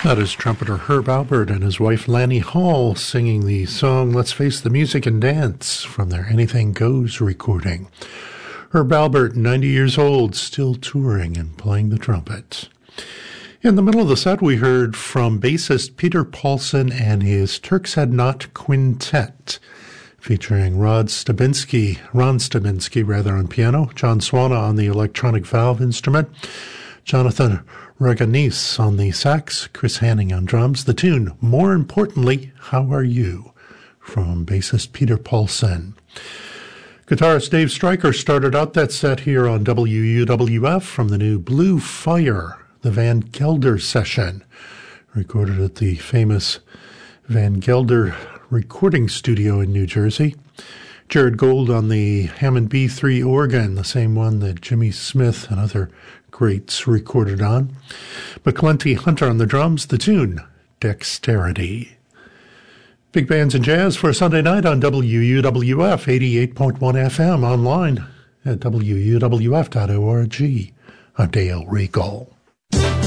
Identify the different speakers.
Speaker 1: That is trumpeter Herb Alpert and his wife Lanny Hall singing the song Let's Face the Music and Dance from their Anything Goes recording. Herb Alpert, 90 years old, still touring and playing the trumpet. In the middle of the set, we heard from bassist Peter Paulson and his Turk's Head Knot Quintet, featuring Ron Stabinsky on piano, John Swana on the electronic valve instrument, Jonathan Reganis on the sax, Chris Hanning on drums. The tune, More Importantly, How Are You? From bassist Peter Paulson. Guitarist Dave Stryker started out that set here on WUWF from the new Blue Fire, the Van Gelder session, recorded at the famous Van Gelder recording studio in New Jersey. Jared Gold on the Hammond B3 organ, the same one that Jimmy Smith and other greats recorded on. McClenty Hunter on the drums, the tune, Dexterity. Big Bands and Jazz for a Sunday night on WUWF 88.1 FM, online at WUWF.org. I'm Dale Regal.